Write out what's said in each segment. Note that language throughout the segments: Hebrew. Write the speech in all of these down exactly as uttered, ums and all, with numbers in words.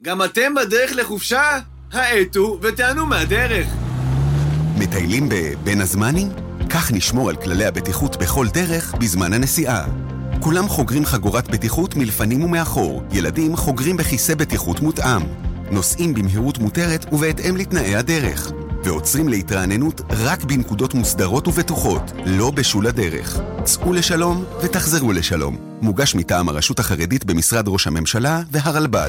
גם אתם בדרך לחופשה? האטו ותענו מהדרך. מטיילים בבין הזמנים? כך נשמור על כללי הבטיחות בכל דרך בזמן הנסיעה. כולם חוגרים חגורת בטיחות מלפנים ומאחור. ילדים חוגרים בכיסא בטיחות מותאם. נוסעים במהירות מותרת ובהתאם לתנאי הדרך. ועוצרים להתרעננות רק בנקודות מוסדרות ובטוחות, לא בשול הדרך. צאו לשלום ותחזרו לשלום. מוגש מטעם הרשות החרדית במשרד ראש הממשלה והרלב"ד.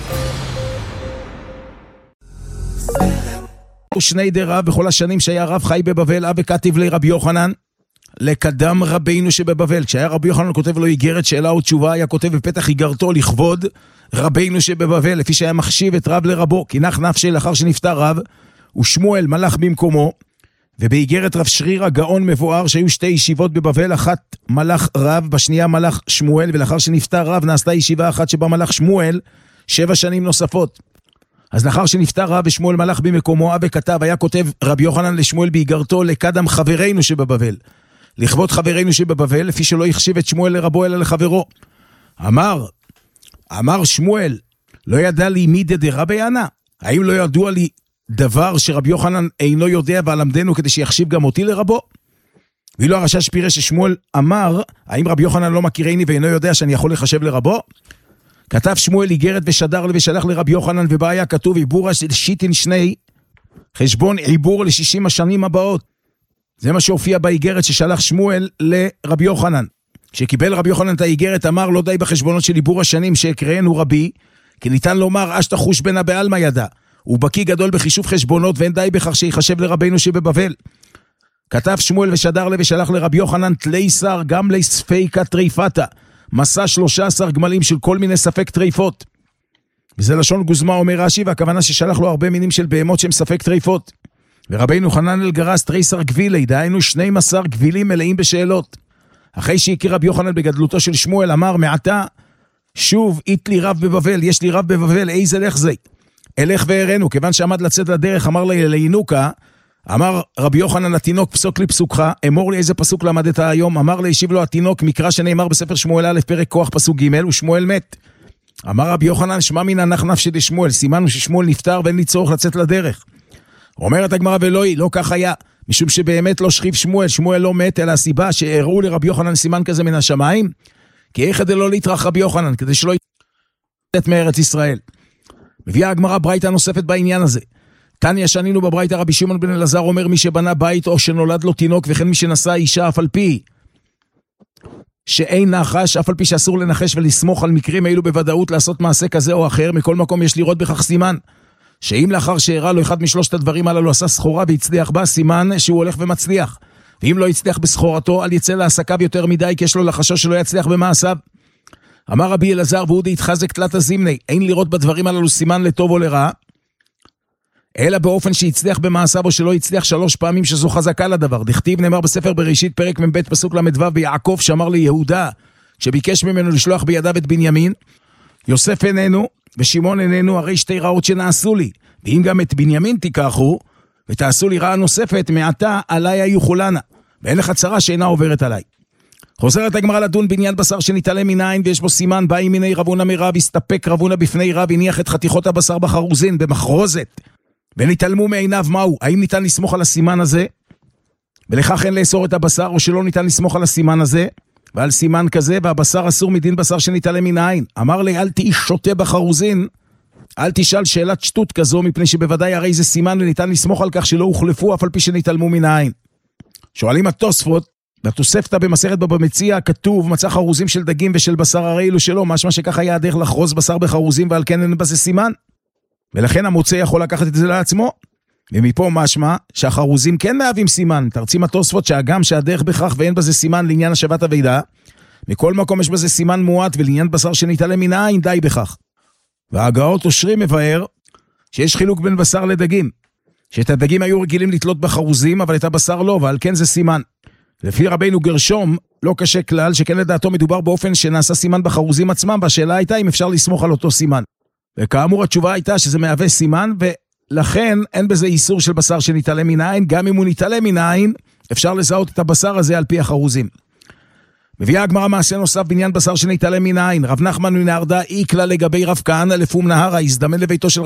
ושני דרב בכל השנים שהיה רב חי בבבל, אב וכתיב לי רבי יוחנן, לקדם רבינו שבבבל. כשהיה רבי יוחנן כותב לו איגרת שאלה או תשובה, היה כותב בפתח איגרתו לכבוד רבינו שבבבל, לפי שהיה מחשיב את רב לרבו, כי נח נפשי לאחר שנפטר רב, ושמואל מלך במקומו, ובאיגרת רב שריר הגאון מבואר שהיו שתי ישיבות בבבל, אחת מלך רב, בשנייה מלך שמואל, ולאחר שנפטר רב נעשתה ישיבה אחת שבה מלך שמואל שבע שנים נוספות. אז לאחר שנפטר רב ושמואל מלך במקומו, אב כתב, היה כותב רבי יוחנן לשמואל באיגרתו, לקדם חברינו שבבבל, לכבוד חברינו שבבבל, לפי שלא יחשיב את שמואל לרבו אלא לחברו. אמר, אמר שמואל, לא ידע לי מי דרבי ענה? האם לא ידוע לי דבר שרבי יוחנן אינו יודע ולמדנו כדי שיחשיב גם אותי לרבו? ואילו הרשש פירש ששמואל אמר, האם רבי יוחנן לא מכירני ואינו יודע שאני יכול לחשב לרבו? כתב שמואל איגרת ושדר ושלח לרבי יוחנן, ובה היה כתוב עיבור שיטין שני, חשבון עיבור לשישים השנים הבאות. זה מה שהופיע באיגרת ששלח שמואל לרבי יוחנן. כשקיבל רבי יוחנן את האיגרת, אמר לא די בחשבונות של עיבור השנים שהקראנו רבי, כי ניתן לומר אש תחוש בנה בעלמא ידע, הוא בקי גדול בחישוב חשבונות, ואין די בכך שיחשב לרבינו שבבבל. כתב שמואל ושדר ושלח לרבי יוחנן תלייסר גם לספיקה טריפתה, מסע שלושה עשר גמלים של כל מיני ספק טריפות. וזה לשון גוזמה אומר רש"י, והכוונה ששלח לו הרבה מינים של בהמות שהם ספק טריפות. ורבינו חננאל גרס תריסר גבילי, דהיינו שנים עשר גבילים מלאים בשאלות. אחרי שהכיר רבי יוחנן בגדלותו של שמואל, אמר מעתה, שוב אית לי רב בבבל, יש לי רב בבבל, איזה לך זה? אלך והראינו, כיוון שעמד לצאת לדרך, אמר לי לינוקה, אמר רבי יוחנן לתינוק, פסוק לי פסוקך, אמור לי איזה פסוק למדת היום, אמר לי, השיב לו התינוק, מקרא שנאמר בספר שמואל א' פרק כוח פסוק ג' ושמואל מת. אמר רבי יוחנן, שמע מן הנח נפשי דשמואל, סימנו ששמואל נפטר ואין לי צורך לצאת לדרך. אומרת הגמרא ולא, לא כך היה, משום שבאמת לא שכיב שמואל, שמואל לא מת, אלא הסיבה שהראו לרבי יוחנן סימן כזה מן השמיים, כי איך כדי לא להתרח רבי יוחנן, כדי שלא יצאת מארץ ישראל. מביאה הגמרא ברייתא נוספת בעניין הזה. תניא שנינו בברייתא, רבי שמעון בן אלעזר אומר, מי שבנה בית או שנולד לו תינוק, וכן מי שנשא אישה, אף על פי שאין נחש, אף על פי שאסור לנחש ולסמוך על מקרים אילו בוודאות לעשות מעשה כזה או אחר, מכל מקום יש לראות בכך סימן, שאם לאחר שהראה לו אחד משלושת הדברים הללו עשה סחורה והצליח בה, סימן שהוא הולך ומצליח. ואם לא יצליח בסחורתו, אל יצא לעסקיו יותר מדי, כי יש לו לחשש שלא יצליח במעשיו. אמר רבי אלעזר ואודי התחזק תלת הזימני, אין לראות בדברים הללו סימן לטוב או לרע, אלא באופן שיצליח במעשיו או שלא יצליח שלוש פעמים, שזו חזקה לדבר. דכתיב נאמר בספר בראשית פרק מ"ב פסוק למ"ו, ביעקב שאמר ליהודה, שביקש ממנו לשלוח בידיו את בנימין, יוסף איננו ושמעון איננו, הרי שתי רעות שנעשו לי, ואם גם את בנימין תיקחו ותעשו לי רעה נוספת, מעתה עליי היוכולנה, ואין לך צרה שאינה עוברת עליי. חוזרת הגמרא לדון בעניין בשר שנתעלם מן העין ויש בו סימן, באי מיני רבונה מרב, הסתפק רבונה בפני רב, הניח את חתיכות הבשר בחרוזין במחרוזת ונתעלמו מעיניו. מהו? האם ניתן לסמוך על הסימן הזה ולכך אין לאסור את הבשר, או שלא ניתן לסמוך על הסימן הזה ועל סימן כזה, והבשר אסור מדין בשר שנתעלם מן העין? אמר לי, אל תהי שוטה בחרוזין, אל תשאל שאלת שטות כזו, מפני שבוודאי הרי זה סימן וניתן לסמוך על כך שלא הוחלפו אף על פי שנתעלמו מן העין. שואלים התוספות, בתוספתא במסכת בבא מציעא כתוב מצא חרוזים של דגים ושל בשר, הרי אילו שלא, משמע שכך היה הדרך לחרוז בשר בחרוזים, ועל כן אין בזה סימן, ולכן המוצא יכול לקחת את זה לעצמו. ומפה משמע שהחרוזים כן מהווים סימן. תרצים התוספות שהגם שהדרך בכך ואין בזה סימן לעניין השבת הוידה, מכל מקום יש בזה סימן מועט, ולעניין בשר שנתעלם מן העין די בכך. וההגאות אושרים מבאר שיש חילוק בין בשר לדגים, שאת הדגים היו רגילים לתלות בחרוזים, אבל את הבשר לא, ועל כן זה סימן. לפי רבינו גרשום לא קשה כלל, שכן לדעתו מדובר באופן שנעשה סימן בחרוזים עצמם, והשאלה הייתה אם אפשר לסמוך על אותו סימן. וכאמור התשובה הייתה שזה מהווה סימן, ולכן אין בזה איסור של בשר שנתעלם מן העין, גם אם הוא נתעלם מן העין, אפשר לזהות את הבשר הזה על פי החרוזים. מביאה הגמרא מעשה נוסף בעניין בשר שנתעלם מן העין. רב נחמן מנהרדה איקלה לגבי רב כהנא לפום נהרה, הזדמן לביתו של